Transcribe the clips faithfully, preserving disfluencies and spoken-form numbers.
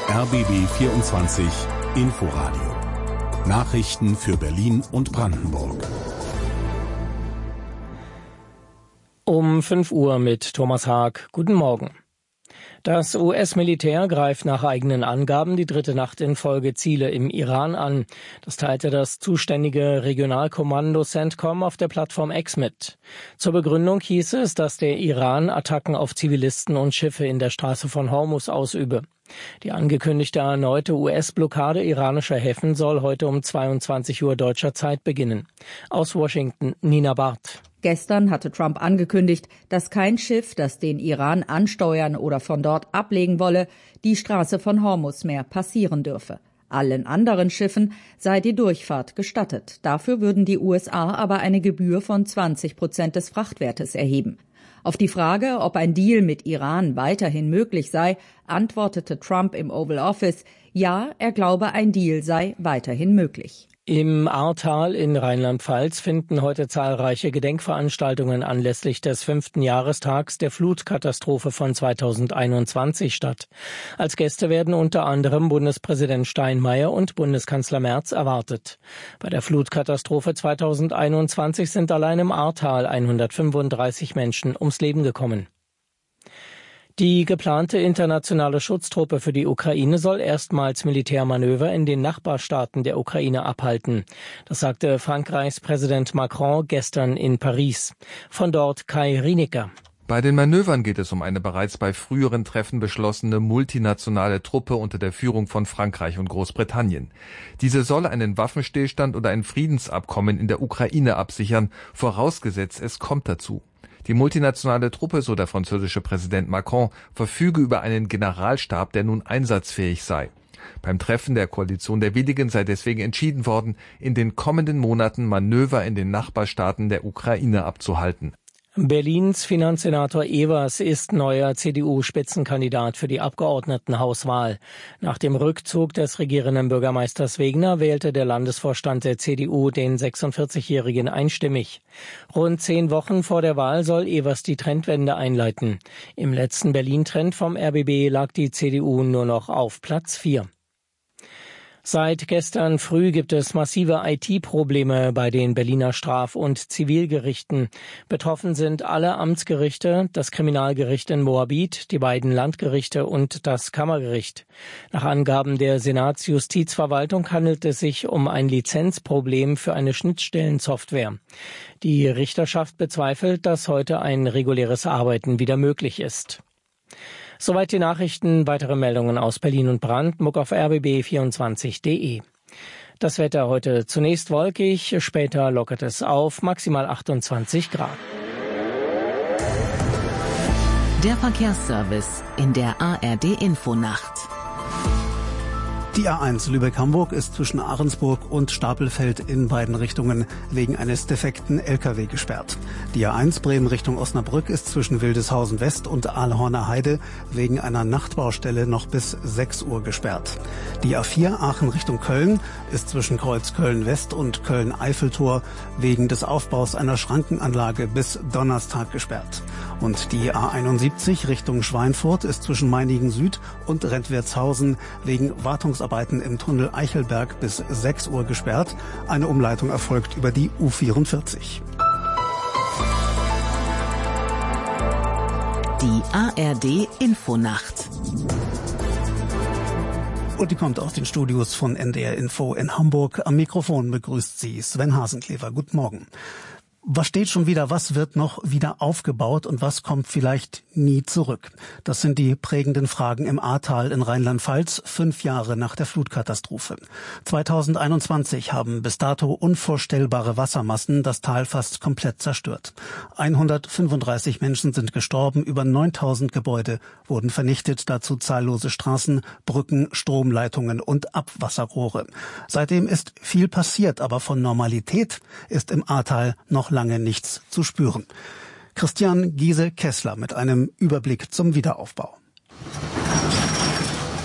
R B B vierundzwanzig Inforadio. Nachrichten für Berlin und Brandenburg. Um fünf Uhr mit Thomas Haag. Guten Morgen. Das U S-Militär greift nach eigenen Angaben die dritte Nacht in Folge Ziele im Iran an. Das teilte das zuständige Regionalkommando CENTCOM auf der Plattform X mit. Zur Begründung hieß es, dass der Iran Attacken auf Zivilisten und Schiffe in der Straße von Hormuz ausübe. Die angekündigte erneute U S-Blockade iranischer Häfen soll heute um zweiundzwanzig Uhr deutscher Zeit beginnen. Aus Washington, Nina Barth. Gestern hatte Trump angekündigt, dass kein Schiff, das den Iran ansteuern oder von dort ablegen wolle, die Straße von Hormuz mehr passieren dürfe. Allen anderen Schiffen sei die Durchfahrt gestattet. Dafür würden die U S A aber eine Gebühr von zwanzig Prozent des Frachtwertes erheben. Auf die Frage, ob ein Deal mit Iran weiterhin möglich sei, antwortete Trump im Oval Office, ja, er glaube, ein Deal sei weiterhin möglich. Im Ahrtal in Rheinland-Pfalz finden heute zahlreiche Gedenkveranstaltungen anlässlich des fünften Jahrestags der Flutkatastrophe von zweitausendeinundzwanzig statt. Als Gäste werden unter anderem Bundespräsident Steinmeier und Bundeskanzler Merz erwartet. Bei der Flutkatastrophe zweitausendeinundzwanzig sind allein im Ahrtal hundertfünfunddreißig Menschen ums Leben gekommen. Die geplante internationale Schutztruppe für die Ukraine soll erstmals Militärmanöver in den Nachbarstaaten der Ukraine abhalten. Das sagte Frankreichs Präsident Macron gestern in Paris. Von dort Kai Rienicker. Bei den Manövern geht es um eine bereits bei früheren Treffen beschlossene multinationale Truppe unter der Führung von Frankreich und Großbritannien. Diese soll einen Waffenstillstand oder ein Friedensabkommen in der Ukraine absichern, vorausgesetzt es kommt dazu. Die multinationale Truppe, so der französische Präsident Macron, verfüge über einen Generalstab, der nun einsatzfähig sei. Beim Treffen der Koalition der Willigen sei deswegen entschieden worden, in den kommenden Monaten Manöver in den Nachbarstaaten der Ukraine abzuhalten. Berlins Finanzsenator Evers ist neuer C D U-Spitzenkandidat für die Abgeordnetenhauswahl. Nach dem Rückzug des regierenden Bürgermeisters Wegner wählte der Landesvorstand der C D U den sechsundvierzigjährigen einstimmig. Rund zehn Wochen vor der Wahl soll Evers die Trendwende einleiten. Im letzten Berlin-Trend vom R B B lag die C D U nur noch auf Platz vier. Seit gestern früh gibt es massive I T-Probleme bei den Berliner Straf- und Zivilgerichten. Betroffen sind alle Amtsgerichte, das Kriminalgericht in Moabit, die beiden Landgerichte und das Kammergericht. Nach Angaben der Senatsjustizverwaltung handelt es sich um ein Lizenzproblem für eine Schnittstellensoftware. Die Richterschaft bezweifelt, dass heute ein reguläres Arbeiten wieder möglich ist. Soweit die Nachrichten. Weitere Meldungen aus Berlin und Brandenburg auf R B B vierundzwanzig punkt de. Das Wetter heute zunächst wolkig, später lockert es auf, maximal achtundzwanzig Grad. Der Verkehrsservice in der A R D-Infonacht. Die A eins Lübeck-Hamburg ist zwischen Ahrensburg und Stapelfeld in beiden Richtungen wegen eines defekten L K W gesperrt. Die A eins Bremen Richtung Osnabrück ist zwischen Wildeshausen West und Aalhorner Heide wegen einer Nachtbaustelle noch bis sechs Uhr gesperrt. Die A vier Aachen Richtung Köln ist zwischen Kreuz Köln West und Köln-Eiffeltor wegen des Aufbaus einer Schrankenanlage bis Donnerstag gesperrt. Und die A einundsiebzig Richtung Schweinfurt ist zwischen Meinigen Süd und Rentwertshausen wegen Wartungsarbeiten im Tunnel Eichelberg bis sechs Uhr gesperrt. Eine Umleitung erfolgt über die U vierundvierzig. Die A R D-Infonacht. Und die kommt aus den Studios von N D R Info in Hamburg. Am Mikrofon begrüßt sie Sven Hasenklever. Guten Morgen. Was steht schon wieder, was wird noch wieder aufgebaut und was kommt vielleicht nie zurück? Das sind die prägenden Fragen im Ahrtal in Rheinland-Pfalz, fünf Jahre nach der Flutkatastrophe. zweitausendeinundzwanzig haben bis dato unvorstellbare Wassermassen das Tal fast komplett zerstört. hundertfünfunddreißig Menschen sind gestorben, über neuntausend Gebäude wurden vernichtet, dazu zahllose Straßen, Brücken, Stromleitungen und Abwasserrohre. Seitdem ist viel passiert, aber von Normalität ist im Ahrtal noch lange nichts zu spüren. Christian Giese-Kessler mit einem Überblick zum Wiederaufbau.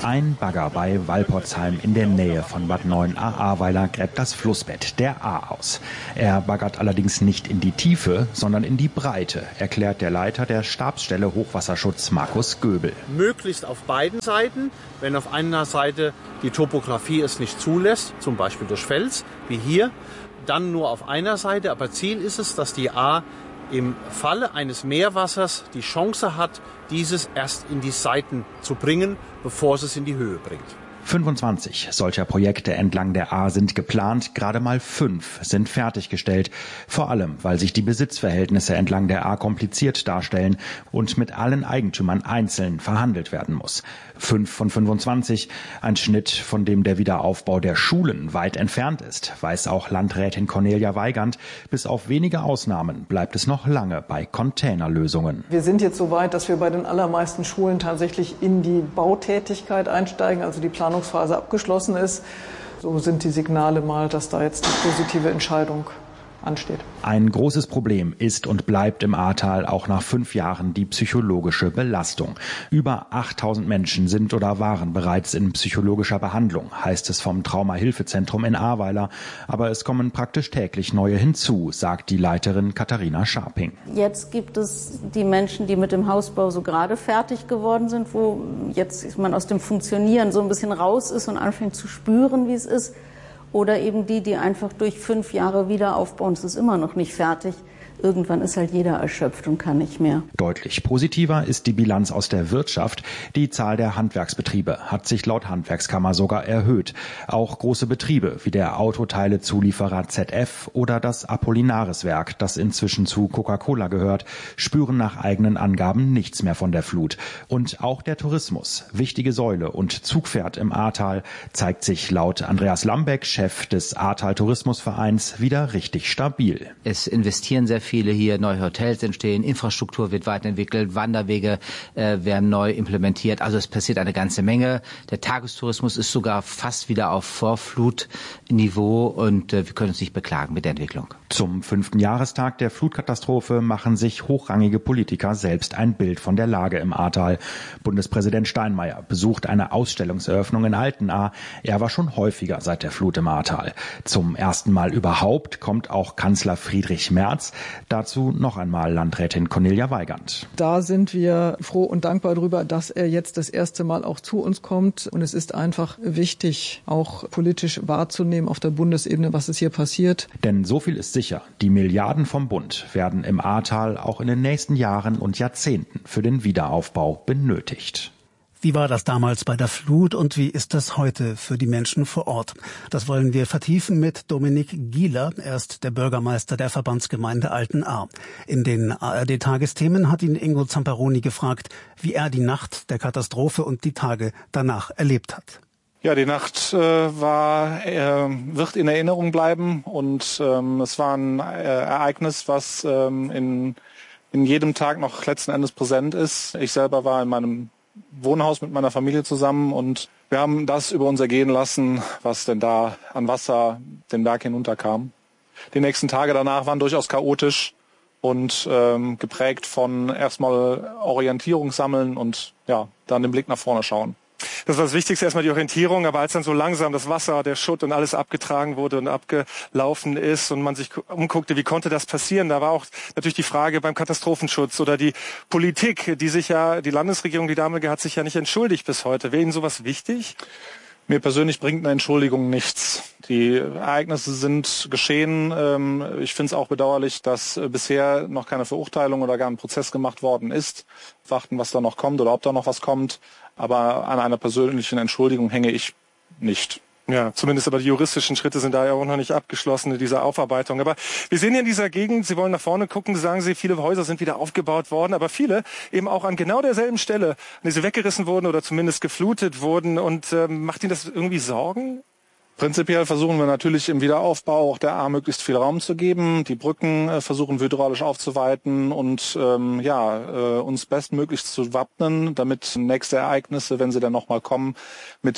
Ein Bagger bei Walporzheim in der Nähe von Bad Neuenahr-Ahrweiler gräbt das Flussbett der Ahr aus. Er baggert allerdings nicht in die Tiefe, sondern in die Breite, erklärt der Leiter der Stabsstelle Hochwasserschutz Markus Göbel. Möglichst auf beiden Seiten, wenn auf einer Seite die Topografie es nicht zulässt, zum Beispiel durch Fels, wie hier, dann nur auf einer Seite. Aber Ziel ist es, dass die Ahr im Falle eines Meerwassers die Chance hat, dieses erst in die Seiten zu bringen, bevor es es in die Höhe bringt. fünfundzwanzig solcher Projekte entlang der Ahr sind geplant, gerade mal fünf sind fertiggestellt. Vor allem, weil sich die Besitzverhältnisse entlang der Ahr kompliziert darstellen und mit allen Eigentümern einzeln verhandelt werden muss. Fünf von fünfundzwanzig, ein Schnitt, von dem der Wiederaufbau der Schulen weit entfernt ist, weiß auch Landrätin Cornelia Weigand. Bis auf wenige Ausnahmen bleibt es noch lange bei Containerlösungen. Wir sind jetzt so weit, dass wir bei den allermeisten Schulen tatsächlich in die Bautätigkeit einsteigen, also die Planungsphase abgeschlossen ist. So sind die Signale mal, dass da jetzt eine positive Entscheidung ansteht. Ein großes Problem ist und bleibt im Ahrtal auch nach fünf Jahren die psychologische Belastung. Über achttausend Menschen sind oder waren bereits in psychologischer Behandlung, heißt es vom Traumahilfezentrum in Ahrweiler. Aber es kommen praktisch täglich neue hinzu, sagt die Leiterin Katharina Scharping. Jetzt gibt es die Menschen, die mit dem Hausbau so gerade fertig geworden sind, wo jetzt man aus dem Funktionieren so ein bisschen raus ist und anfängt zu spüren, wie es ist. Oder eben die, die einfach durch fünf Jahre wieder aufbauen. Es ist immer noch nicht fertig. Irgendwann ist halt jeder erschöpft und kann nicht mehr. Deutlich positiver ist die Bilanz aus der Wirtschaft. Die Zahl der Handwerksbetriebe hat sich laut Handwerkskammer sogar erhöht. Auch große Betriebe wie der Autoteilezulieferer Z F oder das Apollinaris-Werk, das inzwischen zu Coca-Cola gehört, spüren nach eigenen Angaben nichts mehr von der Flut. Und auch der Tourismus, wichtige Säule und Zugpferd im Ahrtal, zeigt sich laut Andreas Lambeck, Chef des Ahrtal Tourismusvereins, wieder richtig stabil. Es investieren sehr viele hier, neue Hotels entstehen, Infrastruktur wird weiterentwickelt, Wanderwege äh, werden neu implementiert. Also es passiert eine ganze Menge. Der Tagestourismus ist sogar fast wieder auf Vorflutniveau und äh, wir können uns nicht beklagen mit der Entwicklung. Zum fünften Jahrestag der Flutkatastrophe machen sich hochrangige Politiker selbst ein Bild von der Lage im Ahrtal. Bundespräsident Steinmeier besucht eine Ausstellungseröffnung in Altenahr. Er war schon häufiger seit der Flut im Ahrtal. Zum ersten Mal überhaupt kommt auch Kanzler Friedrich Merz. Dazu noch einmal Landrätin Cornelia Weigand. Da sind wir froh und dankbar darüber, dass er jetzt das erste Mal auch zu uns kommt. Und es ist einfach wichtig, auch politisch wahrzunehmen auf der Bundesebene, was es hier passiert. Denn so viel ist sicher, die Milliarden vom Bund werden im Ahrtal auch in den nächsten Jahren und Jahrzehnten für den Wiederaufbau benötigt. Wie war das damals bei der Flut und wie ist das heute für die Menschen vor Ort? Das wollen wir vertiefen mit Dominik Gieler. Er ist der Bürgermeister der Verbandsgemeinde Altenahr. In den A R D-Tagesthemen hat ihn Ingo Zamperoni gefragt, wie er die Nacht der Katastrophe und die Tage danach erlebt hat. Ja, die Nacht äh, war, äh, wird in Erinnerung bleiben und ähm, es war ein äh, Ereignis, was ähm, in, in jedem Tag noch letzten Endes präsent ist. Ich selber war in meinem Wohnhaus mit meiner Familie zusammen und wir haben das über uns ergehen lassen, was denn da an Wasser den Berg hinunterkam. Die nächsten Tage danach waren durchaus chaotisch und ähm, geprägt von erstmal Orientierung sammeln und ja, dann den Blick nach vorne schauen. Das war das Wichtigste, erstmal die Orientierung, aber als dann so langsam das Wasser, der Schutt und alles abgetragen wurde und abgelaufen ist und man sich umguckte, wie konnte das passieren, da war auch natürlich die Frage beim Katastrophenschutz oder die Politik, die sich ja, die Landesregierung, die damalige, hat sich ja nicht entschuldigt bis heute. Wäre Ihnen sowas wichtig? Mir persönlich bringt eine Entschuldigung nichts. Die Ereignisse sind geschehen. Ich finde es auch bedauerlich, dass bisher noch keine Verurteilung oder gar ein Prozess gemacht worden ist. Warten, was da noch kommt oder ob da noch was kommt. Aber an einer persönlichen Entschuldigung hänge ich nicht. Ja, zumindest aber die juristischen Schritte sind da ja auch noch nicht abgeschlossen in dieser Aufarbeitung. Aber wir sehen hier in dieser Gegend, Sie wollen nach vorne gucken, sagen Sie, viele Häuser sind wieder aufgebaut worden, aber viele eben auch an genau derselben Stelle, an die sie weggerissen wurden oder zumindest geflutet wurden. Und ähm, macht Ihnen das irgendwie Sorgen? Prinzipiell versuchen wir natürlich im Wiederaufbau auch der Ahr möglichst viel Raum zu geben, die Brücken äh, versuchen wir hydraulisch aufzuweiten und ähm, ja äh, uns bestmöglich zu wappnen, damit nächste Ereignisse, wenn sie dann nochmal kommen, mit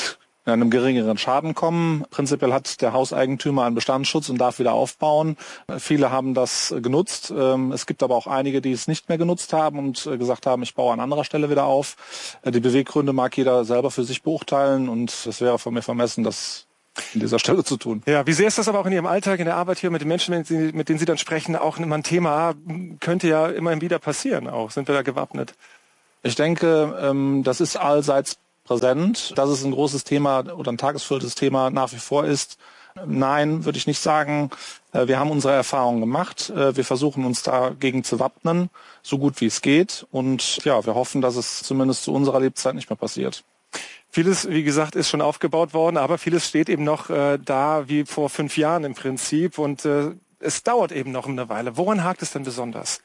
in einem geringeren Schaden kommen. Prinzipiell hat der Hauseigentümer einen Bestandsschutz und darf wieder aufbauen. Viele haben das genutzt. Es gibt aber auch einige, die es nicht mehr genutzt haben und gesagt haben, ich baue an anderer Stelle wieder auf. Die Beweggründe mag jeder selber für sich beurteilen und es wäre von mir vermessen, das an dieser Stelle zu tun. Ja, wie sehr ist das aber auch in Ihrem Alltag, in der Arbeit hier mit den Menschen, mit denen Sie, mit denen Sie dann sprechen, auch immer ein Thema, könnte ja immerhin wieder passieren auch. Sind wir da gewappnet? Ich denke, das ist allseits präsent, dass es ein großes Thema oder ein tagesfülltes Thema nach wie vor ist. Nein, würde ich nicht sagen. Wir haben unsere Erfahrungen gemacht. Wir versuchen uns dagegen zu wappnen, so gut wie es geht. Und ja, wir hoffen, dass es zumindest zu unserer Lebzeit nicht mehr passiert. Vieles, wie gesagt, ist schon aufgebaut worden, aber vieles steht eben noch äh, da wie vor fünf Jahren im Prinzip. Und äh, es dauert eben noch eine Weile. Woran hakt es denn besonders?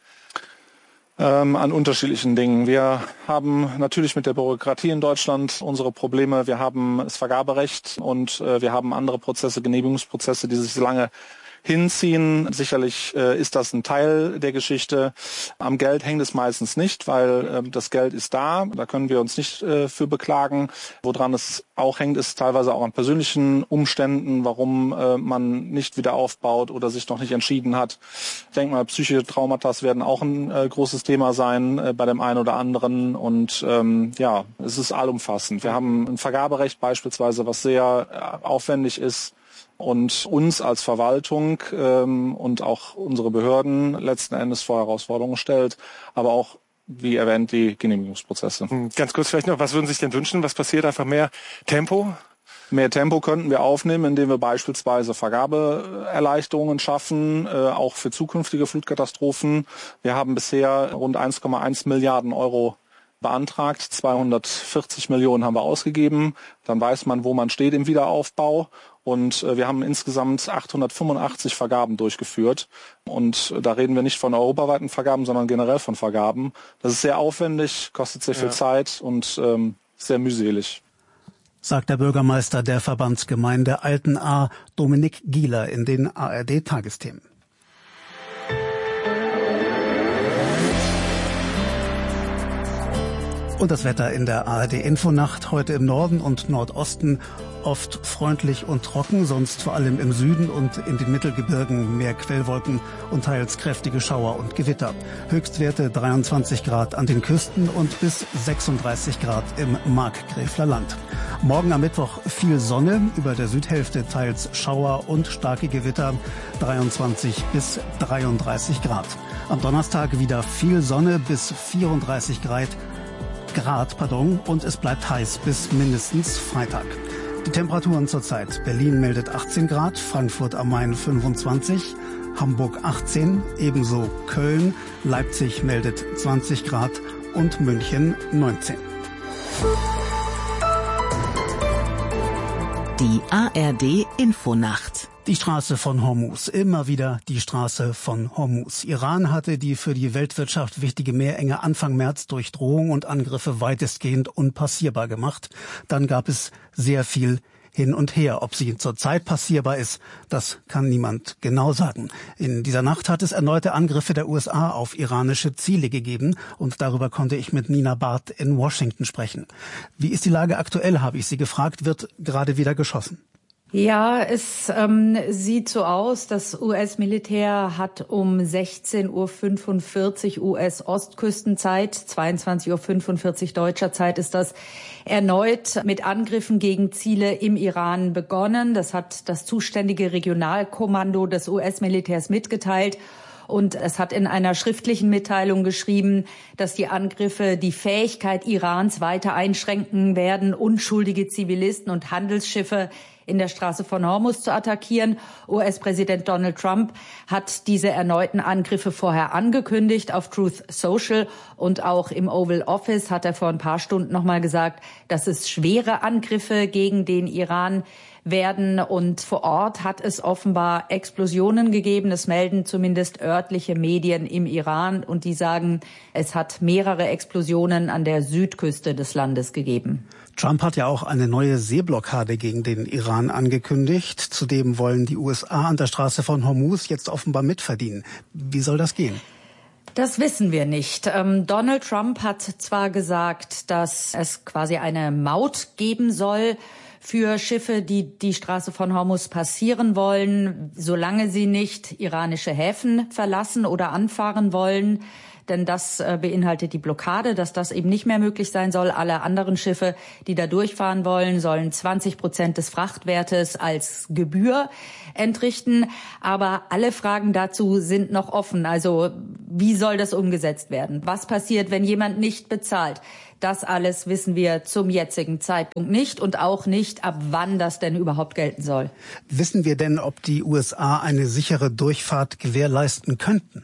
Ähm, an unterschiedlichen Dingen. Wir haben natürlich mit der Bürokratie in Deutschland unsere Probleme. Wir haben das Vergaberecht und äh, wir haben andere Prozesse, Genehmigungsprozesse, die sich lange hinziehen. Sicherlich äh, ist das ein Teil der Geschichte. Am Geld hängt es meistens nicht, weil äh, das Geld ist da. Da können wir uns nicht äh, für beklagen. Woran es auch hängt, ist teilweise auch an persönlichen Umständen, warum äh, man nicht wieder aufbaut oder sich noch nicht entschieden hat. Ich denke mal, psychische Traumata werden auch ein äh, großes Thema sein äh, bei dem einen oder anderen. Und ähm, ja, es ist allumfassend. Wir haben ein Vergaberecht beispielsweise, was sehr äh, aufwendig ist und uns als Verwaltung ähm, und auch unsere Behörden letzten Endes vor Herausforderungen stellt, aber auch, wie erwähnt, die Genehmigungsprozesse. Ganz kurz vielleicht noch, was würden Sie sich denn wünschen? Was passiert? Einfach mehr Tempo? Mehr Tempo könnten wir aufnehmen, indem wir beispielsweise Vergabeerleichterungen schaffen, äh, auch für zukünftige Flutkatastrophen. Wir haben bisher rund eins Komma eins Milliarden Euro beantragt, zweihundertvierzig Millionen haben wir ausgegeben. Dann weiß man, wo man steht im Wiederaufbau. Und äh, wir haben insgesamt achthundertfünfundachtzig Vergaben durchgeführt. Und äh, da reden wir nicht von europaweiten Vergaben, sondern generell von Vergaben. Das ist sehr aufwendig, kostet sehr viel ja. Zeit und ähm, sehr mühselig. Sagt der Bürgermeister der Verbandsgemeinde Altenahr, Dominik Gieler, in den A R D-Tagesthemen. Und das Wetter in der A R D-Infonacht heute im Norden und Nordosten oft freundlich und trocken, sonst vor allem im Süden und in den Mittelgebirgen mehr Quellwolken und teils kräftige Schauer und Gewitter. Höchstwerte dreiundzwanzig Grad an den Küsten und bis sechsunddreißig Grad im Markgräfler Land. Morgen am Mittwoch viel Sonne, über der Südhälfte teils Schauer und starke Gewitter, dreiundzwanzig bis dreiunddreißig Grad. Am Donnerstag wieder viel Sonne bis vierunddreißig Grad. Grad, pardon, und es bleibt heiß bis mindestens Freitag. Die Temperaturen zurzeit: Berlin meldet achtzehn Grad, Frankfurt am Main fünfundzwanzig, Hamburg achtzehn, ebenso Köln, Leipzig meldet zwanzig Grad und München neunzehn. Die A R D-Infonacht. Die Straße von Hormuz, immer wieder die Straße von Hormuz. Iran hatte die für die Weltwirtschaft wichtige Meerenge Anfang März durch Drohungen und Angriffe weitestgehend unpassierbar gemacht. Dann gab es sehr viel hin und her. Ob sie zurzeit passierbar ist, das kann niemand genau sagen. In dieser Nacht hat es erneute Angriffe der U S A auf iranische Ziele gegeben und darüber konnte ich mit Nina Barth in Washington sprechen. Wie ist die Lage aktuell, habe ich sie gefragt, wird gerade wieder geschossen? Ja, es ähm, sieht so aus, das U S-Militär hat um sechzehn Uhr fünfundvierzig U S-Ostküstenzeit, zweiundzwanzig Uhr fünfundvierzig deutscher Zeit ist das, erneut mit Angriffen gegen Ziele im Iran begonnen. Das hat das zuständige Regionalkommando des U S-Militärs mitgeteilt. Und es hat in einer schriftlichen Mitteilung geschrieben, dass die Angriffe die Fähigkeit Irans weiter einschränken werden, unschuldige Zivilisten und Handelsschiffe in der Straße von Hormuz zu attackieren. U S-Präsident Donald Trump hat diese erneuten Angriffe vorher angekündigt auf Truth Social und auch im Oval Office hat er vor ein paar Stunden noch mal gesagt, dass es schwere Angriffe gegen den Iran werden und vor Ort hat es offenbar Explosionen gegeben. Es melden zumindest örtliche Medien im Iran und die sagen, es hat mehrere Explosionen an der Südküste des Landes gegeben. Trump hat ja auch eine neue Seeblockade gegen den Iran angekündigt. Zudem wollen die U S A an der Straße von Hormuz jetzt offenbar mitverdienen. Wie soll das gehen? Das wissen wir nicht. Ähm, Donald Trump hat zwar gesagt, dass es quasi eine Maut geben soll für Schiffe, die die Straße von Hormuz passieren wollen, solange sie nicht iranische Häfen verlassen oder anfahren wollen. Denn das äh, beinhaltet die Blockade, dass das eben nicht mehr möglich sein soll. Alle anderen Schiffe, die da durchfahren wollen, sollen zwanzig Prozent des Frachtwertes als Gebühr entrichten. Aber alle Fragen dazu sind noch offen. Also wie soll das umgesetzt werden? Was passiert, wenn jemand nicht bezahlt? Das alles wissen wir zum jetzigen Zeitpunkt nicht und auch nicht, ab wann das denn überhaupt gelten soll. Wissen wir denn, ob die U S A eine sichere Durchfahrt gewährleisten könnten?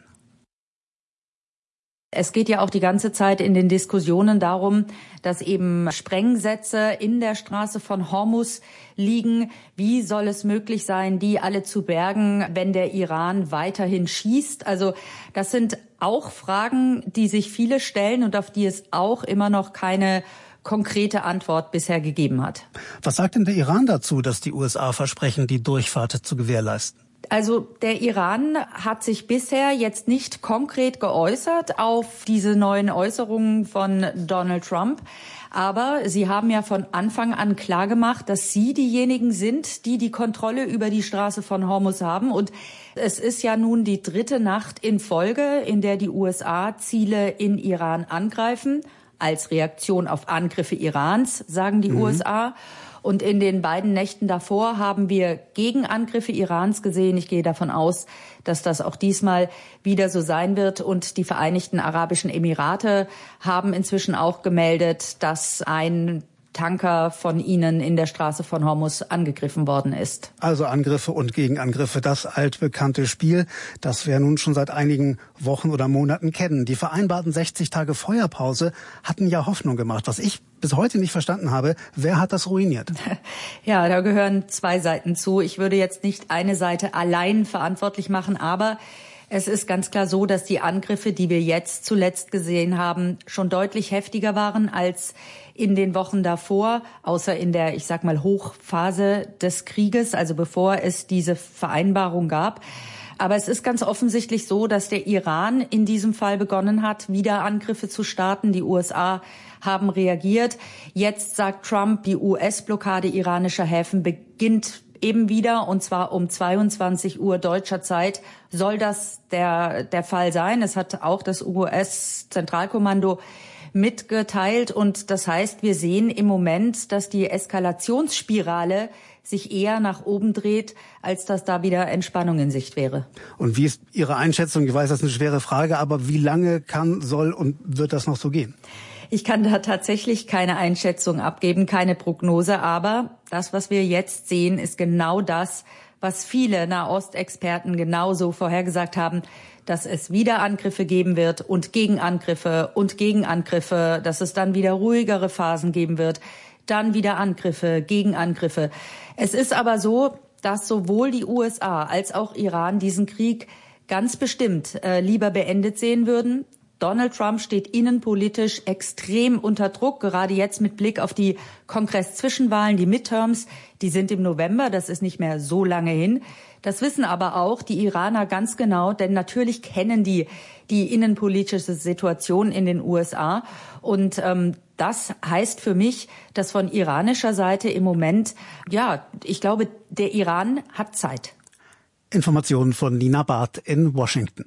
Es geht ja auch die ganze Zeit in den Diskussionen darum, dass eben Sprengsätze in der Straße von Hormuz liegen. Wie soll es möglich sein, die alle zu bergen, wenn der Iran weiterhin schießt? Also das sind auch Fragen, die sich viele stellen und auf die es auch immer noch keine konkrete Antwort bisher gegeben hat. Was sagt denn der Iran dazu, dass die U S A versprechen, die Durchfahrt zu gewährleisten? Also der Iran hat sich bisher jetzt nicht konkret geäußert auf diese neuen Äußerungen von Donald Trump. Aber sie haben ja von Anfang an klargemacht, dass sie diejenigen sind, die die Kontrolle über die Straße von Hormuz haben. Und es ist ja nun die dritte Nacht in Folge, in der die U S A Ziele in Iran angreifen. Als Reaktion auf Angriffe Irans, sagen die mhm. U S A. Und in den beiden Nächten davor haben wir Gegenangriffe Irans gesehen. Ich gehe davon aus, dass das auch diesmal wieder so sein wird. Und die Vereinigten Arabischen Emirate haben inzwischen auch gemeldet, dass ein Tanker von ihnen in der Straße von Hormuz angegriffen worden ist. Also Angriffe und Gegenangriffe, das altbekannte Spiel, das wir nun schon seit einigen Wochen oder Monaten kennen. Die vereinbarten sechzig Tage Feuerpause hatten ja Hoffnung gemacht. Was ich bis heute nicht verstanden habe, wer hat das ruiniert? Ja, da gehören zwei Seiten zu. Ich würde jetzt nicht eine Seite allein verantwortlich machen, aber es ist ganz klar so, dass die Angriffe, die wir jetzt zuletzt gesehen haben, schon deutlich heftiger waren als in den Wochen davor, außer in der, ich sag mal, Hochphase des Krieges, also bevor es diese Vereinbarung gab. Aber es ist ganz offensichtlich so, dass der Iran in diesem Fall begonnen hat, wieder Angriffe zu starten. Die U S A haben reagiert. Jetzt sagt Trump, die U S-Blockade iranischer Häfen beginnt eben wieder, und zwar um zweiundzwanzig Uhr deutscher Zeit soll das der, der Fall sein. Es hat auch das U S-Zentralkommando mitgeteilt. Und das heißt, wir sehen im Moment, dass die Eskalationsspirale sich eher nach oben dreht, als dass da wieder Entspannung in Sicht wäre. Und wie ist Ihre Einschätzung? Ich weiß, das ist eine schwere Frage, aber wie lange kann, soll und wird das noch so gehen? Ich kann da tatsächlich keine Einschätzung abgeben, keine Prognose, aber das, was wir jetzt sehen, ist genau das, was viele Nahostexperten genauso vorhergesagt haben, dass es wieder Angriffe geben wird und Gegenangriffe und Gegenangriffe, dass es dann wieder ruhigere Phasen geben wird, dann wieder Angriffe, Gegenangriffe. Es ist aber so, dass sowohl die U S A als auch Iran diesen Krieg ganz bestimmt äh, lieber beendet sehen würden. Donald Trump steht innenpolitisch extrem unter Druck, gerade jetzt mit Blick auf die Kongress-Zwischenwahlen, die Midterms. Die sind im November, das ist nicht mehr so lange hin. Das wissen aber auch die Iraner ganz genau, denn natürlich kennen die die innenpolitische Situation in den U S A. Und ähm, das heißt für mich, dass von iranischer Seite im Moment, ja, ich glaube, der Iran hat Zeit. Informationen von Nina Barth in Washington.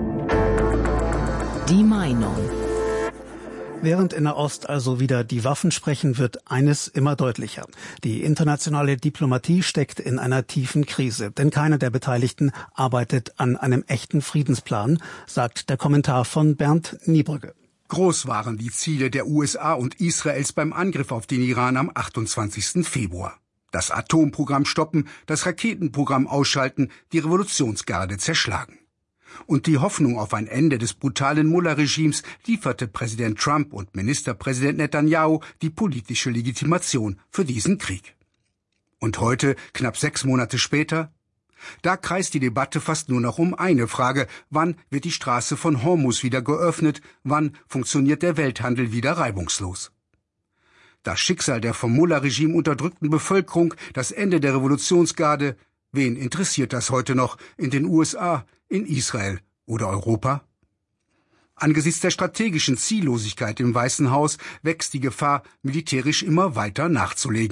Die Meinung. Während in Nahost also wieder die Waffen sprechen, wird eines immer deutlicher. Die internationale Diplomatie steckt in einer tiefen Krise, denn keiner der Beteiligten arbeitet an einem echten Friedensplan, sagt der Kommentar von Bernd Niebrügge. Groß waren die Ziele der U S A und Israels beim Angriff auf den Iran am achtundzwanzigsten Februar. Das Atomprogramm stoppen, das Raketenprogramm ausschalten, die Revolutionsgarde zerschlagen. Und die Hoffnung auf ein Ende des brutalen Mullah-Regimes lieferte Präsident Trump und Ministerpräsident Netanyahu die politische Legitimation für diesen Krieg. Und heute, knapp sechs Monate später? Da kreist die Debatte fast nur noch um eine Frage: Wann wird die Straße von Hormuz wieder geöffnet? Wann funktioniert der Welthandel wieder reibungslos? Das Schicksal der vom Mullah-Regime unterdrückten Bevölkerung, das Ende der Revolutionsgarde, wen interessiert das heute noch in den U S A, in Israel oder Europa? Angesichts der strategischen Ziellosigkeit im Weißen Haus wächst die Gefahr, militärisch immer weiter nachzulegen.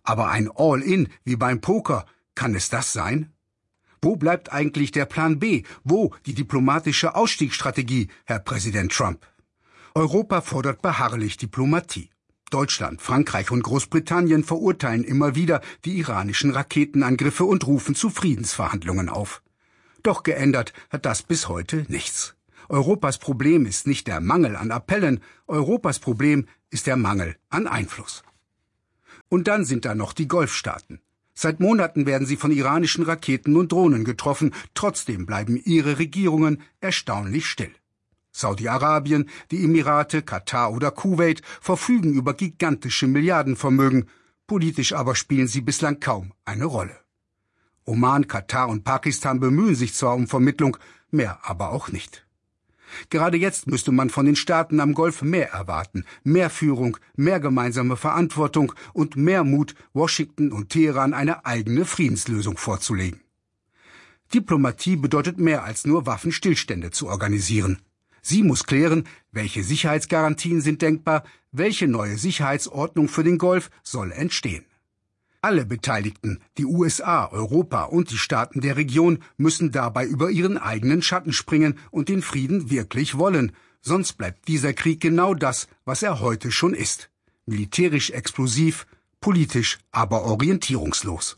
Aber ein All-in wie beim Poker, kann es das sein? Wo bleibt eigentlich der Plan B? Wo die diplomatische Ausstiegsstrategie, Herr Präsident Trump? Europa fordert beharrlich Diplomatie. Deutschland, Frankreich und Großbritannien verurteilen immer wieder die iranischen Raketenangriffe und rufen zu Friedensverhandlungen auf. Doch geändert hat das bis heute nichts. Europas Problem ist nicht der Mangel an Appellen, Europas Problem ist der Mangel an Einfluss. Und dann sind da noch die Golfstaaten. Seit Monaten werden sie von iranischen Raketen und Drohnen getroffen, trotzdem bleiben ihre Regierungen erstaunlich still. Saudi-Arabien, die Emirate, Katar oder Kuwait verfügen über gigantische Milliardenvermögen, politisch aber spielen sie bislang kaum eine Rolle. Oman, Katar und Pakistan bemühen sich zwar um Vermittlung, mehr aber auch nicht. Gerade jetzt müsste man von den Staaten am Golf mehr erwarten, mehr Führung, mehr gemeinsame Verantwortung und mehr Mut, Washington und Teheran eine eigene Friedenslösung vorzulegen. Diplomatie bedeutet mehr als nur Waffenstillstände zu organisieren. Sie muss klären, welche Sicherheitsgarantien sind denkbar, welche neue Sicherheitsordnung für den Golf soll entstehen. Alle Beteiligten, die U S A, Europa und die Staaten der Region, müssen dabei über ihren eigenen Schatten springen und den Frieden wirklich wollen. Sonst bleibt dieser Krieg genau das, was er heute schon ist. Militärisch explosiv, politisch aber orientierungslos.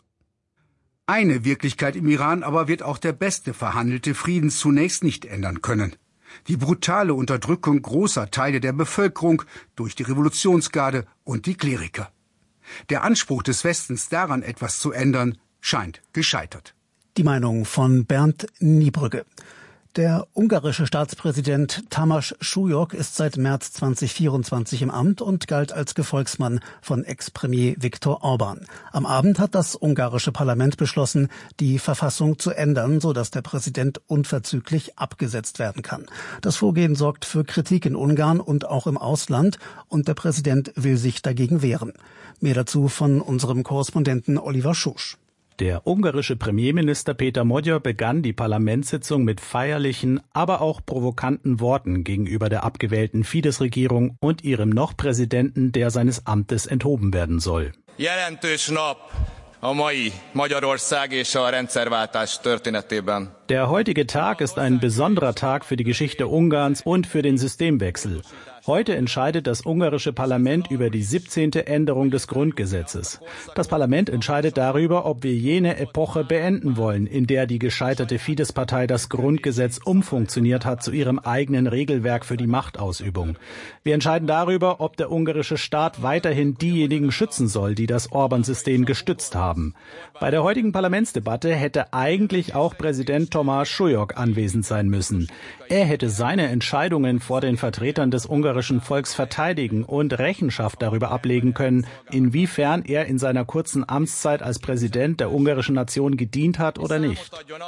Eine Wirklichkeit im Iran aber wird auch der beste verhandelte Frieden zunächst nicht ändern können. Die brutale Unterdrückung großer Teile der Bevölkerung durch die Revolutionsgarde und die Kleriker. Der Anspruch des Westens daran, etwas zu ändern, scheint gescheitert. Die Meinung von Bernd Niebrügge. Der ungarische Staatspräsident Tamás Súlyog ist seit März zweitausendvierundzwanzig im Amt und galt als Gefolgsmann von Ex-Premier Viktor Orbán. Am Abend hat das ungarische Parlament beschlossen, die Verfassung zu ändern, sodass der Präsident unverzüglich abgesetzt werden kann. Das Vorgehen sorgt für Kritik in Ungarn und auch im Ausland, und der Präsident will sich dagegen wehren. Mehr dazu von unserem Korrespondenten Oliver Schusch. Der ungarische Premierminister Péter Magyar begann die Parlamentssitzung mit feierlichen, aber auch provokanten Worten gegenüber der abgewählten Fidesz-Regierung und ihrem noch Präsidenten, der seines Amtes enthoben werden soll. Jelentős nap a mai Magyarország és a rendszerváltás történetében. Der heutige Tag ist ein besonderer Tag für die Geschichte Ungarns und für den Systemwechsel. Heute entscheidet das ungarische Parlament über die siebzehnte Änderung des Grundgesetzes. Das Parlament entscheidet darüber, ob wir jene Epoche beenden wollen, in der die gescheiterte Fidesz-Partei das Grundgesetz umfunktioniert hat zu ihrem eigenen Regelwerk für die Machtausübung. Wir entscheiden darüber, ob der ungarische Staat weiterhin diejenigen schützen soll, die das Orbán-System gestützt haben. Bei der heutigen Parlamentsdebatte hätte eigentlich auch Präsident Tamás Súlyog anwesend sein müssen. Er hätte seine Entscheidungen vor den Vertretern des ungarischen Volks verteidigen und Rechenschaft darüber ablegen können, inwiefern er in seiner kurzen Amtszeit als Präsident der ungarischen Nation gedient hat oder nicht.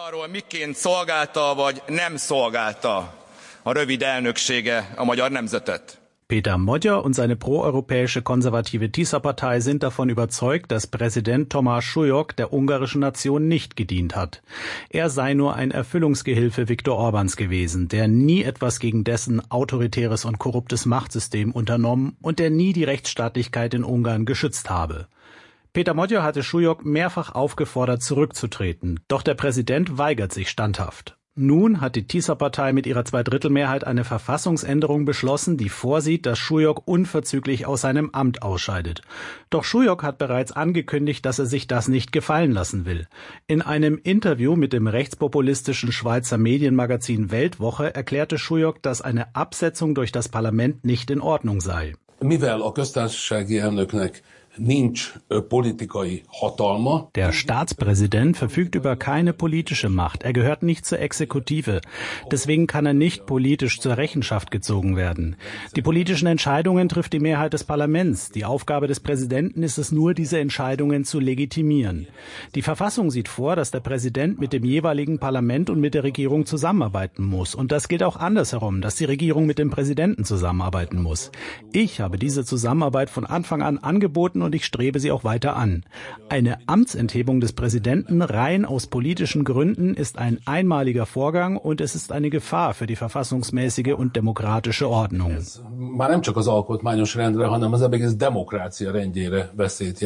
Péter Magyar und seine proeuropäische konservative Tisza-Partei sind davon überzeugt, dass Präsident Tamás Súlyog der ungarischen Nation nicht gedient hat. Er sei nur ein Erfüllungsgehilfe Viktor Orbáns gewesen, der nie etwas gegen dessen autoritäres und korruptes Machtsystem unternommen und der nie die Rechtsstaatlichkeit in Ungarn geschützt habe. Péter Magyar hatte Súlyog mehrfach aufgefordert, zurückzutreten, doch der Präsident weigert sich standhaft. Nun hat die Tisza-Partei mit ihrer Zweidrittelmehrheit eine Verfassungsänderung beschlossen, die vorsieht, dass Súlyog unverzüglich aus seinem Amt ausscheidet. Doch Súlyog hat bereits angekündigt, dass er sich das nicht gefallen lassen will. In einem Interview mit dem rechtspopulistischen Schweizer Medienmagazin Weltwoche erklärte Súlyog, dass eine Absetzung durch das Parlament nicht in Ordnung sei. Mivel a köztársasági elnöknek nincs politikai hatalma. Der Staatspräsident verfügt über keine politische Macht. Er gehört nicht zur Exekutive. Deswegen kann er nicht politisch zur Rechenschaft gezogen werden. Die politischen Entscheidungen trifft die Mehrheit des Parlaments. Die Aufgabe des Präsidenten ist es nur, diese Entscheidungen zu legitimieren. Die Verfassung sieht vor, dass der Präsident mit dem jeweiligen Parlament und mit der Regierung zusammenarbeiten muss. Und das gilt auch andersherum, dass die Regierung mit dem Präsidenten zusammenarbeiten muss. Ich habe diese Zusammenarbeit von Anfang an angeboten und ich strebe sie auch weiter an. Eine Amtsenthebung des Präsidenten rein aus politischen Gründen ist ein einmaliger Vorgang und es ist eine Gefahr für die verfassungsmäßige und demokratische Ordnung. Már nem csak az alkotmányos rendre, hanem az egész demokrácia rendjére veszélyt jelent.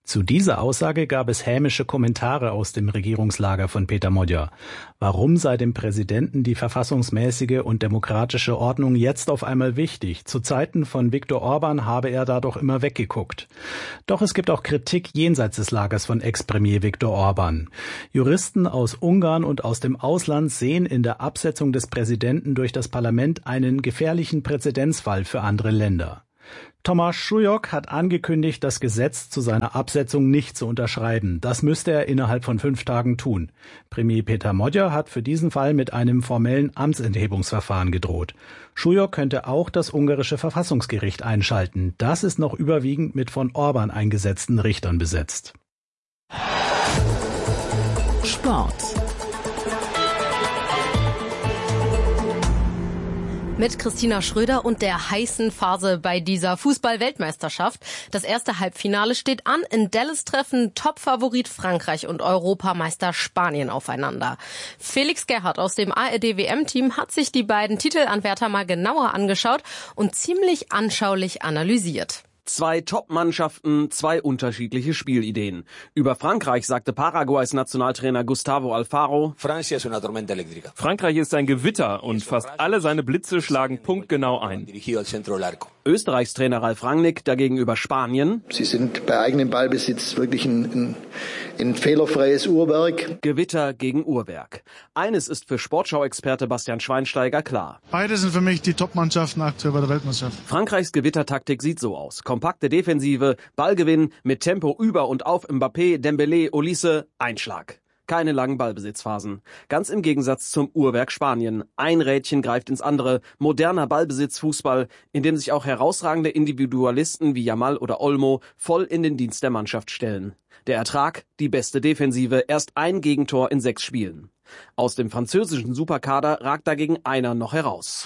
Zu dieser Aussage gab es hämische Kommentare aus dem Regierungslager von Peter Modjer. Warum sei dem Präsidenten die verfassungsmäßige und demokratische Ordnung jetzt auf einmal wichtig? Zu Zeiten von Viktor Orban habe er da doch immer weggeguckt. Doch es gibt auch Kritik jenseits des Lagers von Ex-Premier Viktor Orban. Juristen aus Ungarn und aus dem Ausland sehen in der Absetzung des Präsidenten durch das Parlament einen gefährlichen Präzedenzfall für andere Länder. Tomáš Šujok hat angekündigt, das Gesetz zu seiner Absetzung nicht zu unterschreiben. Das müsste er innerhalb von fünf Tagen tun. Premier Peter Modjer hat für diesen Fall mit einem formellen Amtsenthebungsverfahren gedroht. Šujok könnte auch das ungarische Verfassungsgericht einschalten. Das ist noch überwiegend mit von Orban eingesetzten Richtern besetzt. Sport. Mit Christina Schröder und der heißen Phase bei dieser Fußball-Weltmeisterschaft. Das erste Halbfinale steht an. In Dallas treffen Topfavorit Frankreich und Europameister Spanien aufeinander. Felix Gerhardt aus dem A R D-W M-Team hat sich die beiden Titelanwärter mal genauer angeschaut und ziemlich anschaulich analysiert. Zwei Top-Mannschaften, zwei unterschiedliche Spielideen. Über Frankreich sagte Paraguays Nationaltrainer Gustavo Alfaro: Frankreich ist ein Gewitter und fast alle seine Blitze schlagen punktgenau ein. Österreichs Trainer Ralf Rangnick dagegen über Spanien: Sie sind bei eigenem Ballbesitz wirklich ein, ein, ein fehlerfreies Uhrwerk. Gewitter gegen Uhrwerk. Eines ist für Sportschau-Experte Bastian Schweinsteiger klar. Beide sind für mich die Top-Mannschaften aktuell bei der Weltmeisterschaft. Frankreichs Gewittertaktik sieht so aus: kompakte Defensive, Ballgewinn, mit Tempo über und auf Mbappé, Dembélé, Olise, Einschlag. Keine langen Ballbesitzphasen. Ganz im Gegensatz zum Uhrwerk Spanien. Ein Rädchen greift ins andere. Moderner Ballbesitzfußball, in dem sich auch herausragende Individualisten wie Yamal oder Olmo voll in den Dienst der Mannschaft stellen. Der Ertrag: die beste Defensive, erst ein Gegentor in sechs Spielen. Aus dem französischen Superkader ragt dagegen einer noch heraus.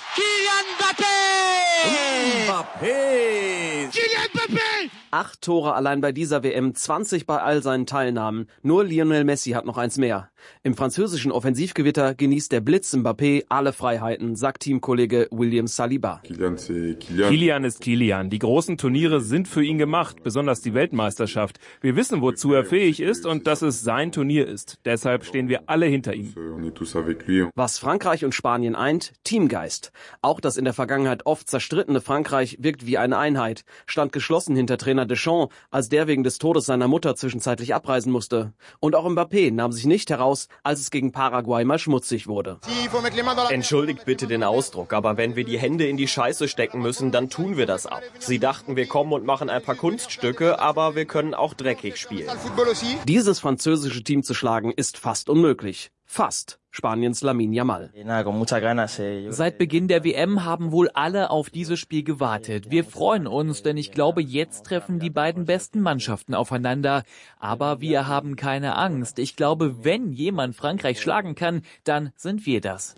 Mbappé! Kylian Mbappé! Acht Tore allein bei dieser W M, zwanzig bei all seinen Teilnahmen. Nur Lionel Messi hat noch eins mehr. Im französischen Offensivgewitter genießt der Blitz Mbappé alle Freiheiten, sagt Teamkollege William Saliba. Kilian, Kilian ist Kilian. Die großen Turniere sind für ihn gemacht, besonders die Weltmeisterschaft. Wir wissen, wozu er fähig ist und dass es sein Turnier ist. Deshalb stehen wir alle hinter ihm. Was Frankreich und Spanien eint: Teamgeist. Auch das in der Vergangenheit oft zerstrittene Frankreich wirkt wie eine Einheit, stand geschlossen hinter Trainer Deschamps, als der wegen des Todes seiner Mutter zwischenzeitlich abreisen musste. Und auch Mbappé nahm sich nicht heraus, als es gegen Paraguay mal schmutzig wurde. Entschuldigt bitte den Ausdruck, aber wenn wir die Hände in die Scheiße stecken müssen, dann tun wir das auch. Sie dachten, wir kommen und machen ein paar Kunststücke, aber wir können auch dreckig spielen. Dieses französische Team zu schlagen ist fast unmöglich. Fast. Spaniens Lamine Yamal. Seit Beginn der W M haben wohl alle auf dieses Spiel gewartet. Wir freuen uns, denn ich glaube, jetzt treffen die beiden besten Mannschaften aufeinander. Aber wir haben keine Angst. Ich glaube, wenn jemand Frankreich schlagen kann, dann sind wir das.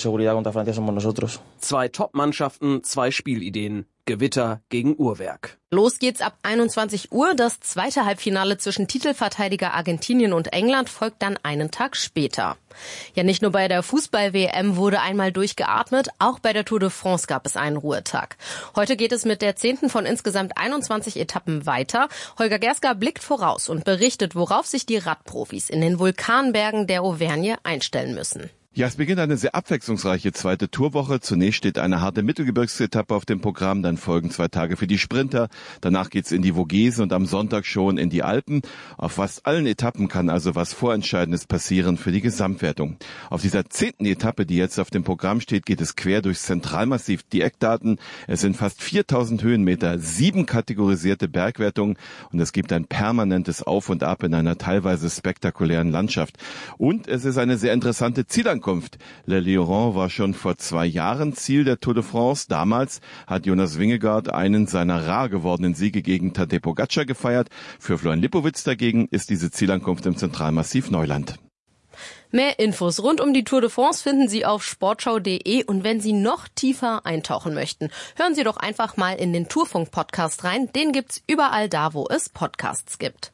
Zwei Top-Mannschaften, zwei Spielideen. Gewitter gegen Uhrwerk. Los geht's ab einundzwanzig Uhr. Das zweite Halbfinale zwischen Titelverteidiger Argentinien und England folgt dann einen Tag später. Ja, nicht nur bei der Fußball-W M wurde einmal durchgeatmet, auch bei der Tour de France gab es einen Ruhetag. Heute geht es mit der zehnten von insgesamt einundzwanzig Etappen weiter. Holger Gerska blickt voraus und berichtet, worauf sich die Radprofis in den Vulkanbergen der Auvergne einstellen müssen. Ja, es beginnt eine sehr abwechslungsreiche zweite Tourwoche. Zunächst steht eine harte Mittelgebirgsetappe auf dem Programm, dann folgen zwei Tage für die Sprinter, danach geht's in die Vogesen und am Sonntag schon in die Alpen. Auf fast allen Etappen kann also was Vorentscheidendes passieren für die Gesamtwertung. Auf dieser zehnten Etappe, die jetzt auf dem Programm steht, geht es quer durchs Zentralmassiv. Die Eckdaten: es sind fast viertausend Höhenmeter, sieben kategorisierte Bergwertungen und es gibt ein permanentes Auf und Ab in einer teilweise spektakulären Landschaft. Und es ist eine sehr interessante Zielankunft. Le Lion war schon vor zwei Jahren Ziel der Tour de France. Damals hat Jonas Vingegaard einen seiner rar gewordenen Siege gegen Tadej Pogačar gefeiert. Für Florian Lipowitz dagegen ist diese Zielankunft im Zentralmassiv Neuland. Mehr Infos rund um die Tour de France finden Sie auf sportschau punkt de und wenn Sie noch tiefer eintauchen möchten, hören Sie doch einfach mal in den Tourfunk-Podcast rein. Den gibt's überall da, wo es Podcasts gibt.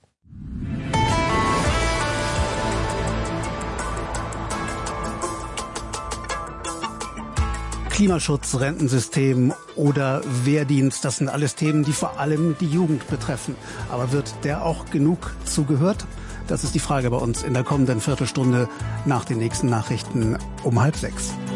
Klimaschutz, Rentensystem oder Wehrdienst, das sind alles Themen, die vor allem die Jugend betreffen. Aber wird der auch genug zugehört? Das ist die Frage bei uns in der kommenden Viertelstunde nach den nächsten Nachrichten um halb sechs.